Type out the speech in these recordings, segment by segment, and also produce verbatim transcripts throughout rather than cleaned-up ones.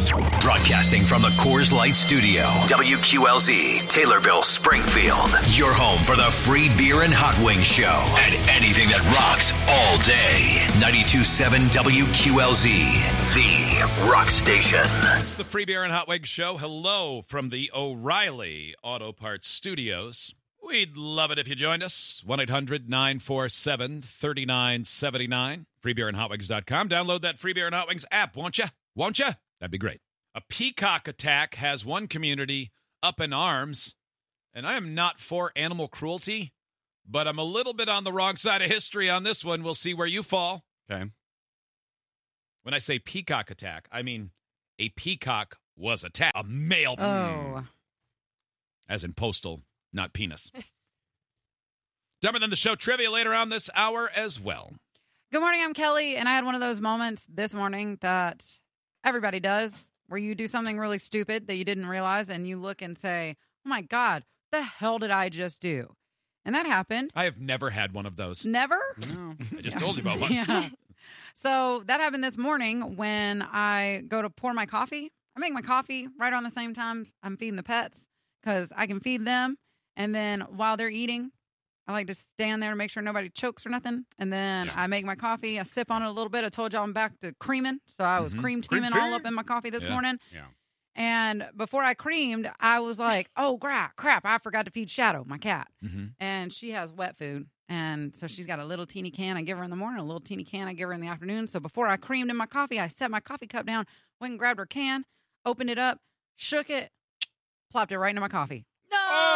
Broadcasting from the Coors Light Studio, W Q L Z, Taylorville, Springfield. Your home for the free beer and hot wings show and anything that rocks all day. ninety-two point seven W Q L Z, the rock station. It's the free beer and hot wings show. Hello from the O'Reilly Auto Parts Studios. We'd love it if you joined us. one eight hundred nine four seven three nine seven nine. free beer and hot wings dot com. Download that Free Beer and Hot Wings app, won't you? Won't you? That'd be great. A peacock attack has one community up in arms, and I am not for animal cruelty, but I'm a little bit on the wrong side of history on this one. We'll see where you fall. Okay. When I say peacock attack, I mean a peacock was attacked. A male. Oh. As in postal, not penis. Dumber Than the Show trivia later on this hour as well. Good morning, I'm Kelly, and I had one of those moments this morning that everybody does, where you do something really stupid that you didn't realize, and you look and say, oh my God, the hell did I just do? And that happened. I have never had one of those. Never? No. I just told you about one. Yeah. So that happened this morning when I go to pour my coffee. I make my coffee right on the same time I'm feeding the pets because I can feed them. And then while they're eating, I like to stand there to make sure nobody chokes or nothing. And then I make my coffee. I sip on it a little bit. I told y'all I'm back to creaming. So I was Mhm. cream Cream teaming all team. up in my coffee this Yeah. morning. Yeah. And before I creamed, I was like, oh, crap, crap, I forgot to feed Shadow, my cat. Mm-hmm. And she has wet food. And so she's got a little teeny can I give her in the morning, a little teeny can I give her in the afternoon. So before I creamed in my coffee, I set my coffee cup down, went and grabbed her can, opened it up, shook it, plopped it right into my coffee. No.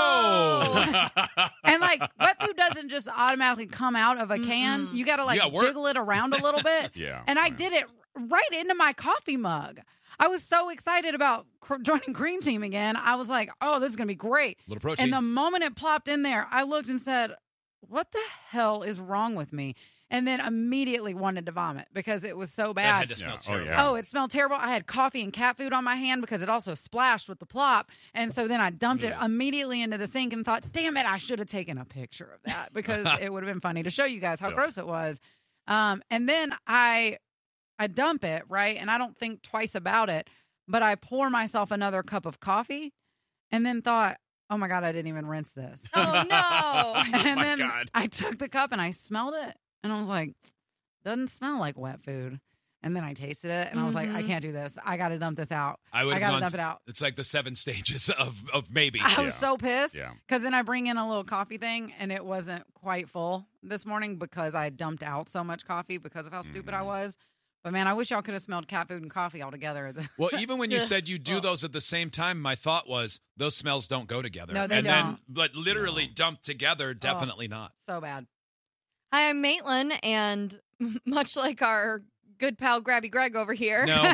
Oh! And like wet food doesn't just automatically come out of a can. Mm-mm. You got to like Yeah, we're- jiggle it around a little bit. Yeah. And I yeah. did it right into my coffee mug. I was so excited about cr- joining Cream Team again. I was like, oh, this is going to be great. Little protein. And the moment it plopped in there, I looked and said, what the hell is wrong with me? And then immediately wanted to vomit because it was so that bad. had to smell Yeah. Oh, terrible. yeah. Oh, it smelled terrible. I had coffee and cat food on my hand because it also splashed with the plop. And so then I dumped it immediately into the sink and thought, damn it, I should have taken a picture of that because it would have been funny to show you guys how Ugh. gross it was. Um, and then I I dump it, right? And I don't think twice about it, but I pour myself another cup of coffee and then thought, oh my God, I didn't even rinse this. Oh, no. And my then God. I took the cup and I smelled it and I was like, doesn't smell like wet food. And then I tasted it and I was like, I Mhm. can't do this. I got to dump this out. I would I have got to gone. dump it out. It's like the seven stages of, of maybe. I was Yeah. so pissed Yeah. because then I bring in a little coffee thing and it wasn't quite full this morning because I dumped out so much coffee because of how stupid I Mhm. was. But man, I wish y'all could have smelled cat food and coffee all together. Well, even when you Yeah. said you do Oh. those at the same time, my thought was those smells don't go together. No, they and then, don't. but literally No. dumped together, definitely not. So bad. Hi, I'm Maitland, and much like our good pal Grabby Greg over here, No.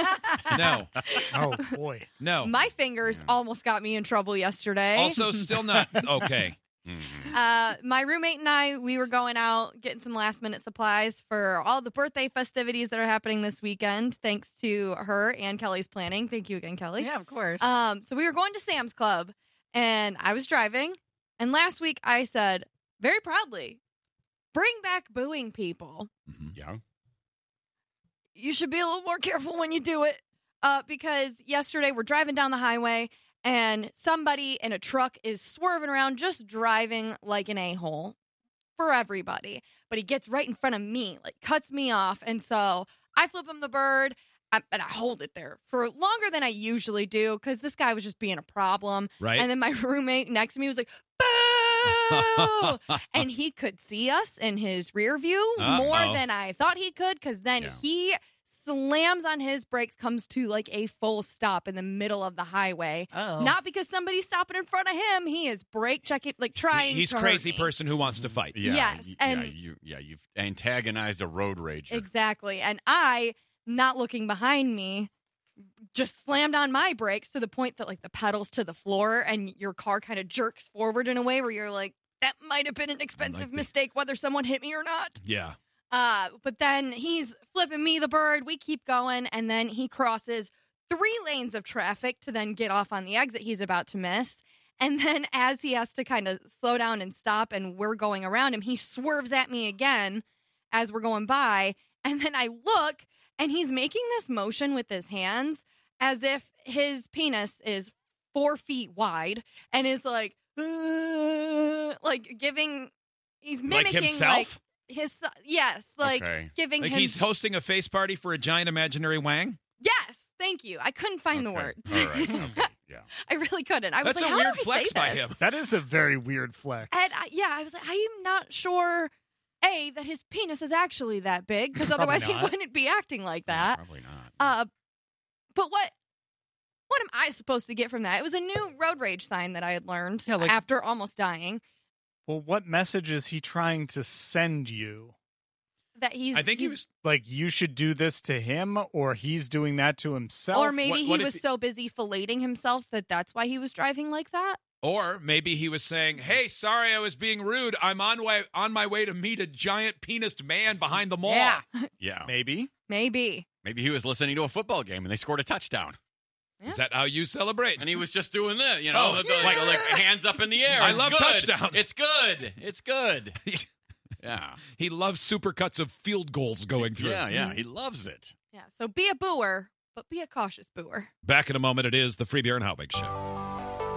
No, Oh, boy. no. my fingers Yeah. almost got me in trouble yesterday. Also, still not okay. Mhm. Uh, my roommate and I, we were going out getting some last minute supplies for all the birthday festivities that are happening this weekend, thanks to her and Kelly's planning. Thank you again, Kelly. Yeah, of course. Um, so we were going to Sam's Club, and I was driving. And last week I said, very proudly, bring back booing people. Yeah. You should be a little more careful when you do it. Uh, because yesterday we're driving down the highway, and somebody in a truck is swerving around, just driving like an a-hole for everybody. But he gets right in front of me, like cuts me off. And so I flip him the bird, I, and I hold it there for longer than I usually do because this guy was just being a problem. Right? And then my roommate next to me was like, boo! And he could see us in his rear view more Uh-oh. than I thought he could because then Yeah. he slams on his brakes, comes to like a full stop in the middle of the highway. Oh. Not because somebody's stopping in front of him. He is brake checking, like trying He's to hurt crazy me. person who wants to fight. Yeah. Yes, y- and- yeah, you, yeah, you've antagonized a road rager. Exactly. And I, not looking behind me, just slammed on my brakes to the point that like the pedals to the floor and your car kind of jerks forward in a way where you're like, that might have been an expensive be. mistake, whether someone hit me or not. Yeah. Uh, but then he's flipping me the bird. We keep going, and then he crosses three lanes of traffic to then get off on the exit he's about to miss. And then as he has to kind of slow down and stop, and we're going around him, he swerves at me again as we're going by. And then I look, and he's making this motion with his hands as if his penis is four feet wide and is like, uh, like giving, he's Like mimicking himself? like his, yes, like Okay. giving Like him. he's hosting a face party for a giant imaginary wang? Yes, thank you. I couldn't find the Okay. words. All right. Okay. Yeah. I really couldn't. I was That's like, a how weird do I flex say by this? him. That is a very weird flex. And I, yeah, I was like, I'm not sure, A, that his penis is actually that big, because Probably otherwise he not. wouldn't be acting like that. Probably not. Uh, but what what am I supposed to get from that? It was a new road rage sign that I had learned Yeah, like- after almost dying. Well, what message is he trying to send you? That he's I think he he's- was. Like, you should do this to him, or he's doing that to himself? or maybe what- he what if was he- so busy filleting himself that that's why he was driving like that. Or maybe he was saying, "Hey, sorry, I was being rude. I'm on way on my way to meet a giant penised man behind the mall." Yeah. Yeah. Maybe. Maybe. Maybe he was listening to a football game and they scored a touchdown. Is that how you celebrate? And he was just doing this, you know, Oh, with the- like, like hands up in the air. I It's love good. touchdowns. It's good. It's good. Yeah. He loves supercuts of field goals going through. Yeah, yeah. He loves it. Yeah. So be a booer, but be a cautious booer. Back in a moment. It is the Free Beer and Hot Wings Show.